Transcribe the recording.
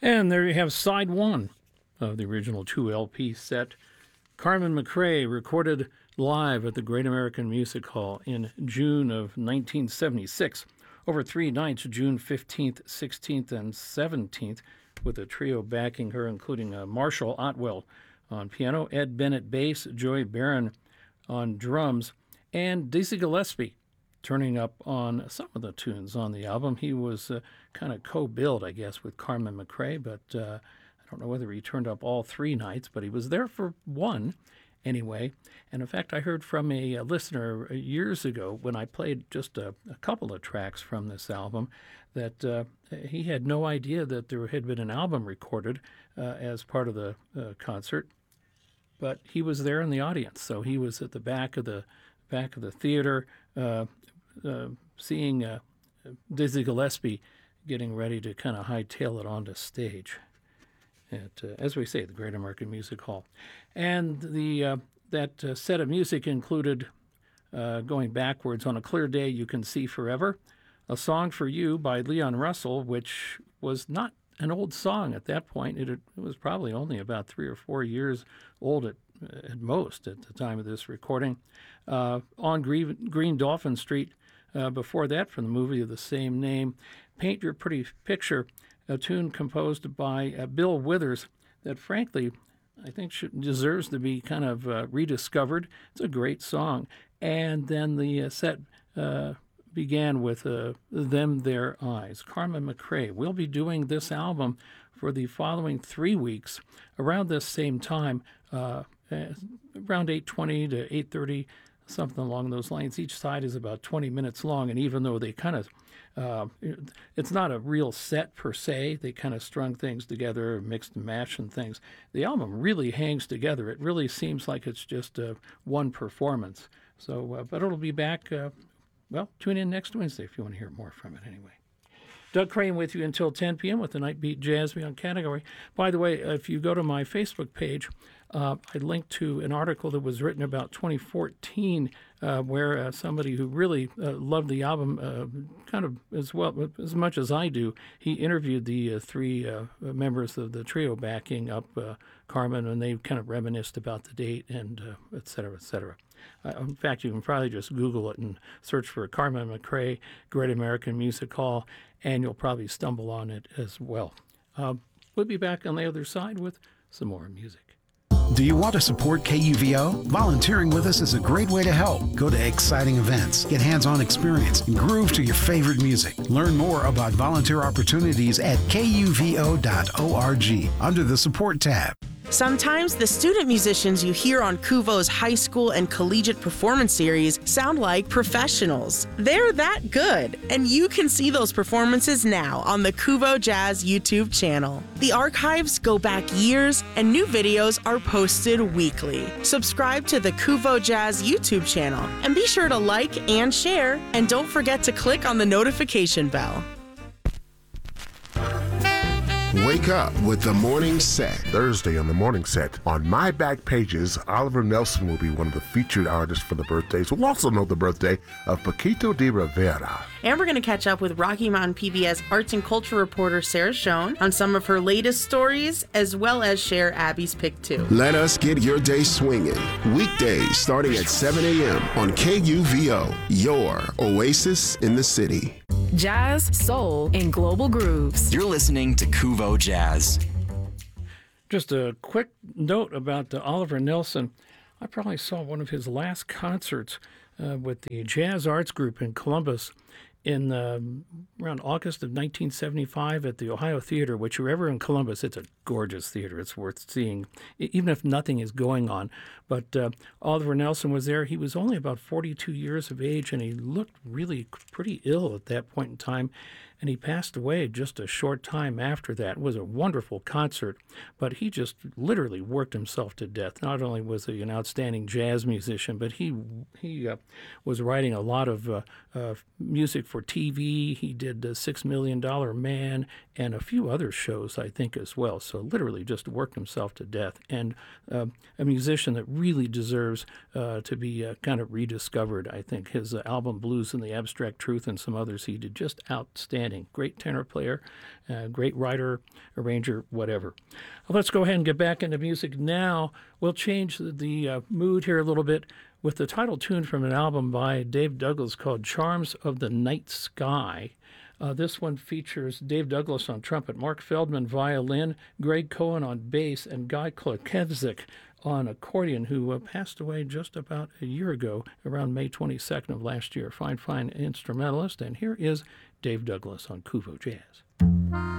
And there you have side one of the original 2 LP set. Carmen McRae recorded live at the Great American Music Hall in June of 1976, over 3 nights, June 15th, 16th, and 17th, with a trio backing her, including Marshall Otwell on piano, Ed Bennett bass, Joy Barron on drums, and Dizzy Gillespie turning up on some of the tunes on the album. He was kind of co-billed, I guess, with Carmen McRae, but I don't know whether he turned up all 3 nights, but he was there for one anyway. And in fact, I heard from a listener years ago when I played just a couple of tracks from this album that he had no idea that there had been an album recorded as part of the concert, but he was there in the audience. So he was at the back of the theater seeing Dizzy Gillespie getting ready to kind of hightail it onto stage at, as we say, the Great American Music Hall. And that set of music included, going backwards, On a Clear Day You Can See Forever, A Song for You by Leon Russell, which was not an old song at that point. It was probably only about 3 or 4 years old at most at the time of this recording. On Green Dolphin Street, before that, from the movie of the same name, Paint Your Pretty Picture, a tune composed by Bill Withers that, frankly, I think deserves to be kind of rediscovered. It's a great song. And then the set began with Them Their Eyes. Carmen McRae will be doing this album for the following 3 weeks around this same time, around 8:20 to 8:30, something along those lines. Each side is about 20 minutes long, and even though they kind of, it's not a real set per se, they kind of strung things together, mixed and matched and things. The album really hangs together. It really seems like it's just one performance. So, but it'll be back, well, tune in next Wednesday if you want to hear more from it anyway. Doug Crane with you until 10 p.m. with the Night Beat Jazz Beyond category. By the way, if you go to my Facebook page, I linked to an article that was written about 2014 where somebody who really loved the album kind of as much as I do, he interviewed the 3 members of the trio backing up Carmen, and they kind of reminisced about the date and et cetera, et cetera. In fact, you can probably just Google it and search for Carmen McRae, Great American Music Hall, and you'll probably stumble on it as well. We'll be back on the other side with some more music. Do you want to support KUVO? Volunteering with us is a great way to help. Go to exciting events, get hands-on experience, and groove to your favorite music. Learn more about volunteer opportunities at kuvo.org under the Support tab. Sometimes the student musicians you hear on KUVO's high school and collegiate performance series sound like professionals. They're that good, and you can see those performances now on the KUVO Jazz YouTube channel. The archives go back years, and new videos are posted weekly. Subscribe to the KUVO Jazz YouTube channel, and be sure to like and share, and don't forget to click on the notification bell. Wake up with the morning set. Thursday on the morning set. On My Back Pages, Oliver Nelson will be one of the featured artists for the birthdays. We'll also know the birthday of Paquito de Rivera. And we're going to catch up with Rocky Mountain PBS arts and culture reporter Sarah Schoen on some of her latest stories, as well as share Abby's pick too. Let us get your day swinging. Weekdays starting at 7 a.m. on KUVO, your oasis in the city. Jazz, soul, and global grooves. You're listening to KUVO Jazz. Just a quick note about Oliver Nelson. I probably saw one of his last concerts with the Jazz Arts Group in Columbus in around August of 1975 at the Ohio Theater, which you're ever in Columbus, it's a gorgeous theater. It's worth seeing, even if nothing is going on. But Oliver Nelson was there. He was only about 42 years of age, and he looked really pretty ill at that point in time. And he passed away just a short time after that. It was a wonderful concert, but he just literally worked himself to death. Not only was he an outstanding jazz musician, but he was writing a lot of music for TV. He did the $6 Million Man and a few other shows, I think, as well. So literally just worked himself to death. And a musician that really deserves to be kind of rediscovered. I think his album Blues and the Abstract Truth and some others he did just outstanding outstanding. Great tenor player, great writer, arranger, whatever. Let's go ahead and get back into music now. We'll change the mood here a little bit with the title tune from an album by Dave Douglas called Charms of the Night Sky. This one features Dave Douglas on trumpet, Mark Feldman violin, Greg Cohen on bass, and Guy Klokevzik on accordion, who passed away just about a year ago, around May 22nd of last year. Fine instrumentalist. And here is Dave Douglas on Kuvo Jazz.